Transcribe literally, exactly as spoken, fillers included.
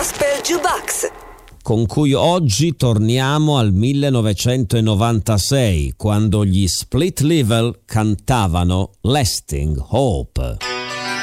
Gospel Jukebox, con cui oggi torniamo al millenovecentonovantasei, quando gli Split Level cantavano Lasting Hope.